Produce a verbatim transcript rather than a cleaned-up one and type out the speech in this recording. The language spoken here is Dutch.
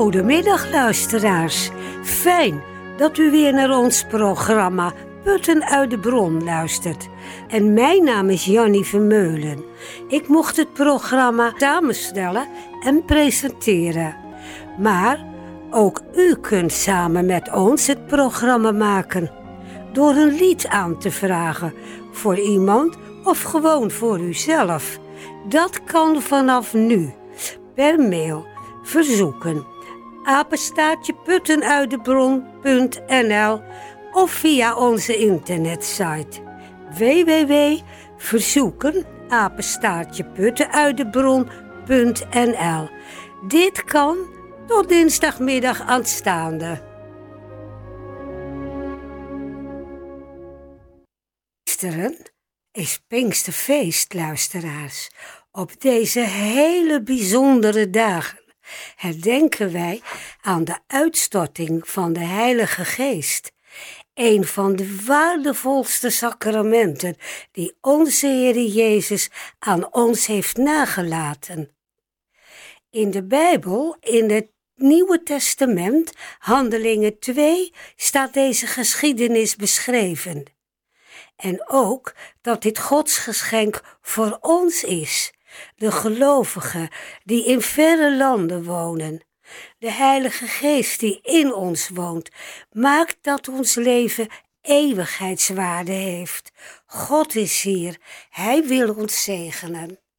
Goedemiddag luisteraars. Fijn dat u weer naar ons programma Putten uit de Bron luistert. En mijn naam is Jannie Vermeulen. Ik mocht het programma samenstellen en presenteren. Maar ook u kunt samen met ons het programma maken. Door een lied aan te vragen voor iemand of gewoon voor uzelf. Dat kan vanaf nu per mail verzoeken. apenstaartje puttenuitdebron punt n l of via onze internetsite w w w punt verzoeken apenstaartje puttenuitdebron punt n l. Dit kan tot dinsdagmiddag aanstaande. Gisteren is Pinksterfeest, luisteraars. Op deze hele bijzondere dagen herdenken wij aan de uitstorting van de Heilige Geest. Een van de waardevolste sacramenten die onze Heer Jezus aan ons heeft nagelaten. In de Bijbel, in het Nieuwe Testament, Handelingen twee, staat deze geschiedenis beschreven. En ook dat dit Gods geschenk voor ons is, de gelovigen die in verre landen wonen. De Heilige Geest die in ons woont, maakt dat ons leven eeuwigheidswaarde heeft. God is hier, Hij wil ons zegenen.